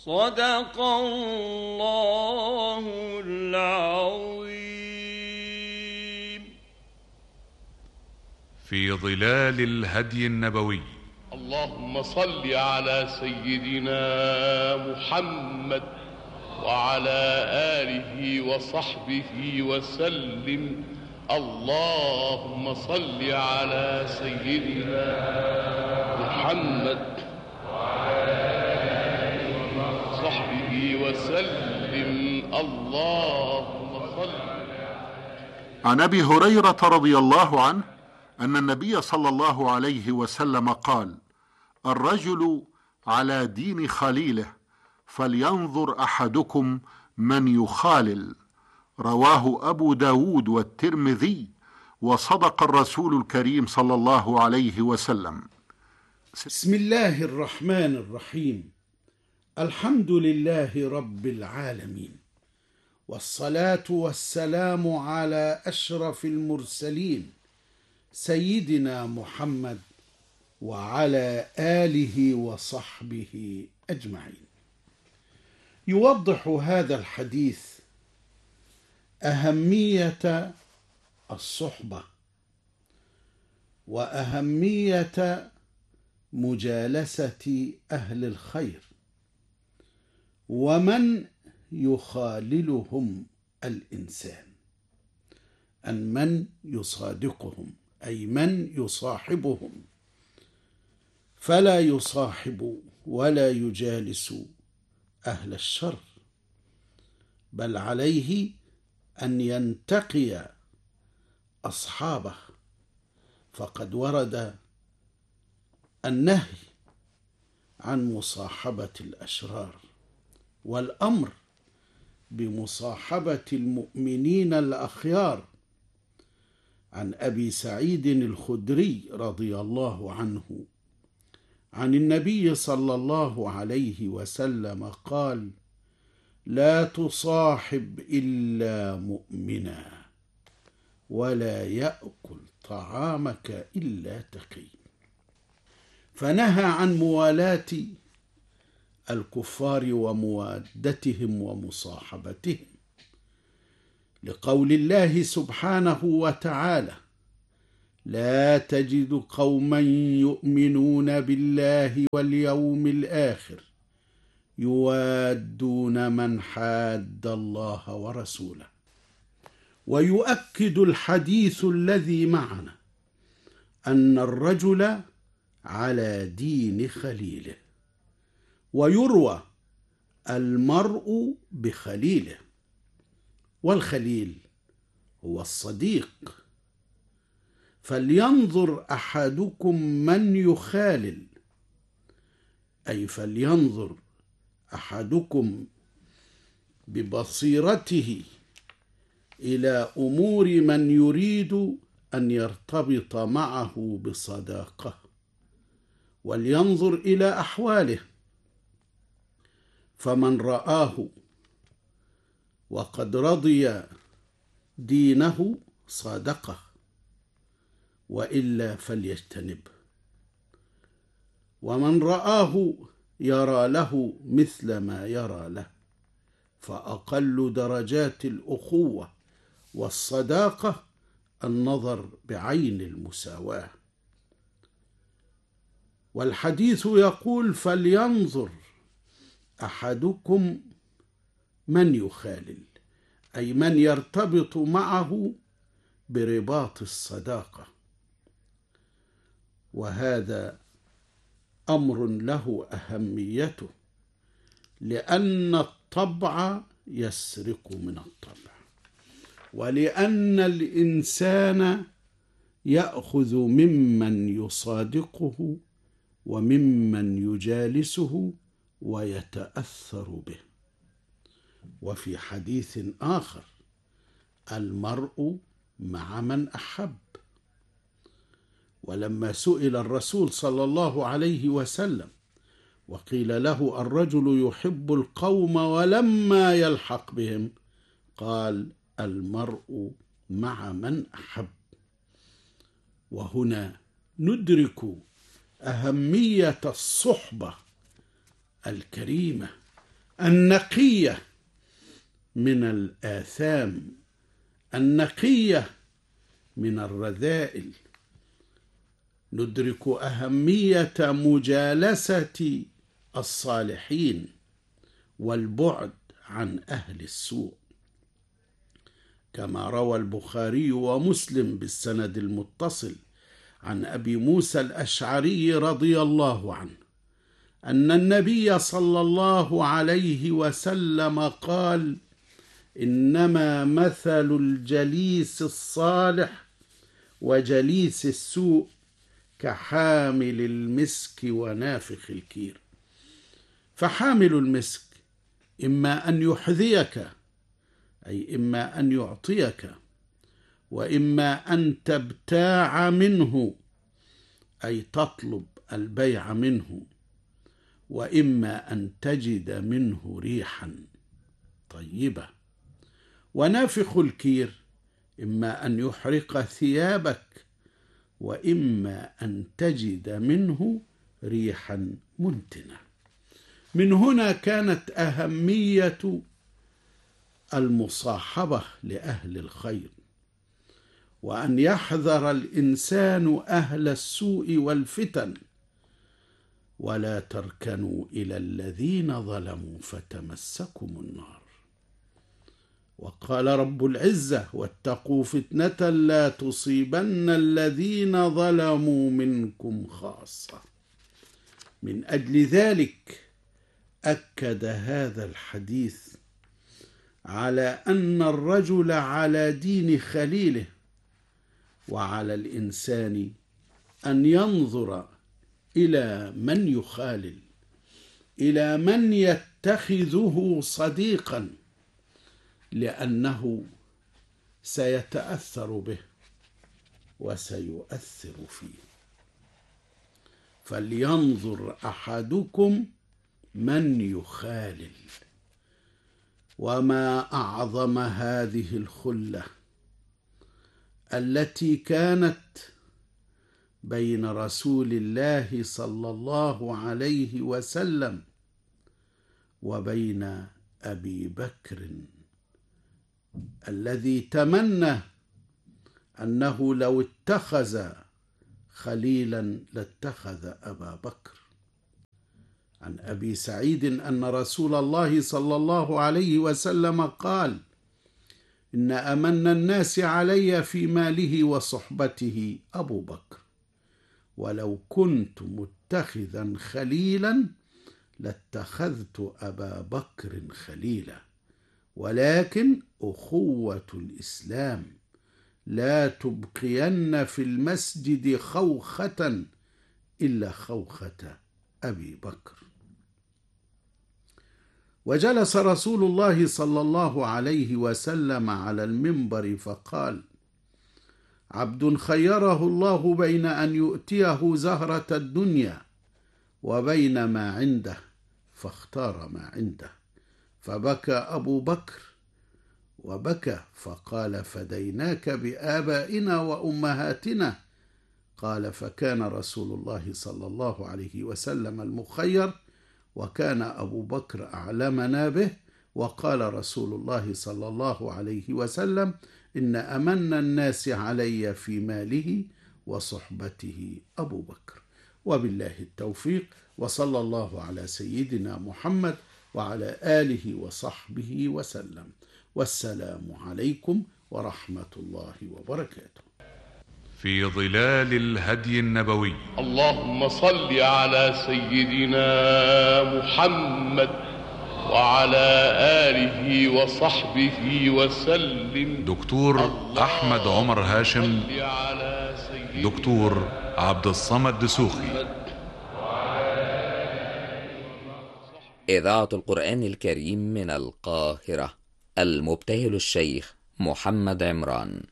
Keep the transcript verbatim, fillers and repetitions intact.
صدق الله العظيم. في ظلال الهدي النبوي. اللهم صل على سيدنا محمد وعلى آله وصحبه وسلم. اللهم صل على سيدنا محمد وعلى آله وصحبه وسلم. اللهم صل. عن أبي هريرة رضي الله عنه أن النبي صلى الله عليه وسلم قال: الرجل على دين خليله فلينظر أحدكم من يخالل. رواه أبو داود والترمذي، وصدق الرسول الكريم صلى الله عليه وسلم. بسم الله الرحمن الرحيم. الحمد لله رب العالمين، والصلاة والسلام على أشرف المرسلين سيدنا محمد وعلى آله وصحبه أجمعين. يوضح هذا الحديث أهمية الصحبة وأهمية مجالسة أهل الخير، ومن يخاللهم الإنسان، أن من يصادقهم أي من يصاحبهم، فلا يصاحب ولا يجالس أهل الشر، بل عليه أن ينتقي أصحابه، فقد ورد النهي عن مصاحبة الأشرار والأمر بمصاحبة المؤمنين الأخيار. عن أبي سعيد الخدري رضي الله عنه عن النبي صلى الله عليه وسلم قال: لا تصاحب إلا مؤمنا، ولا يأكل طعامك إلا تقي. فنهى عن موالاة الكفار وموادتهم ومصاحبتهم، لقول الله سبحانه وتعالى: لا تجد قوما يؤمنون بالله واليوم الآخر يوادون من حاد الله ورسوله. ويؤكد الحديث الذي معنا أن الرجل على دين خليله، ويروى المرء بخليله، والخليل هو الصديق. فلينظر أحدكم من يخالل، أي فلينظر أحدكم ببصيرته إلى أمور من يريد أن يرتبط معه بصداقة، ولينظر إلى أحواله، فمن رآه وقد رضي دينه صادقه، وإلا فليجتنبه. ومن رآه يرى له مثل ما يرى له، فأقل درجات الأخوة والصداقة النظر بعين المساواة. والحديث يقول: فلينظر أحدكم من يخالل، أي من يرتبط معه برباط الصداقة. وهذا أمر له أهميته، لأن الطبع يسرق من الطبع، ولأن الإنسان يأخذ ممن يصادقه وممن يجالسه ويتأثر به. وفي حديث آخر: المرء مع من أحب. ولما سئل الرسول صلى الله عليه وسلم وقيل له: الرجل يحب القوم ولما يلحق بهم، قال: المرء مع من أحب. وهنا ندرك أهمية الصحبة الكريمة النقية من الآثام، النقية من الرذائل. ندرك أهمية مجالسة الصالحين والبعد عن أهل السوء، كما روى البخاري ومسلم بالسند المتصل عن أبي موسى الأشعري رضي الله عنه أن النبي صلى الله عليه وسلم قال: إنما مثل الجليس الصالح وجليس السوء كحامل المسك ونافخ الكير. فحامل المسك إما أن يحذيك، أي إما أن يعطيك، وإما أن تبتاع منه، أي تطلب البيع منه، وإما أن تجد منه ريحا طيبة. ونافخ الكير إما أن يحرق ثيابك، وإما أن تجد منه ريحا منتنة. من هنا كانت أهمية المصاحبة لأهل الخير، وأن يحذر الإنسان أهل السوء والفتن، ولا تركنوا إلى الذين ظلموا فتمسكم النار. وقال رب العزة: واتقوا فتنة لا تصيبن الذين ظلموا منكم خاصة. من أجل ذلك أكد هذا الحديث على أن الرجل على دين خليله، وعلى الإنسان أن ينظر إلى من يخالل، إلى من يتخذه صديقا، لأنه سيتأثر به وسيؤثر فيه. فلينظر أحدكم من يخالل. وما أعظم هذه الخلة التي كانت بين رسول الله صلى الله عليه وسلم وبين أبي بكر، الذي تمنى أنه لو اتخذ خليلا لاتخذ أبا بكر. عن أبي سعيد أن رسول الله صلى الله عليه وسلم قال: إن أمن الناس علي في ماله وصحبته أبو بكر، ولو كنت متخذا خليلا لاتخذت أبا بكر خليلا، ولكن أخوة الإسلام لا تبقين في المسجد خوخة إلا خوخة أبي بكر. وجلس رسول الله صلى الله عليه وسلم على المنبر فقال: عبد خيره الله بين أن يؤتيه زهرة الدنيا وبين ما عنده، فاختار ما عنده. فبكى أبو بكر وبكى، فقال: فديناك بآبائنا وأمهاتنا. قال: فكان رسول الله صلى الله عليه وسلم المخير، وكان أبو بكر أعلمنا به. وقال رسول الله صلى الله عليه وسلم: إن أمن الناس علي في ماله وصحبته أبو بكر. وبالله التوفيق، وصلى الله على سيدنا محمد وعلى آله وصحبه وسلم، والسلام عليكم ورحمة الله وبركاته. في ظلال الهدي النبوي. اللهم صل على سيدنا محمد وعلى آله وصحبه وسلم. دكتور أحمد عمر هاشم، دكتور عبد الصمد دسوخي. إذاعة القرآن الكريم من القاهرة، المبتهل الشيخ محمد عمران.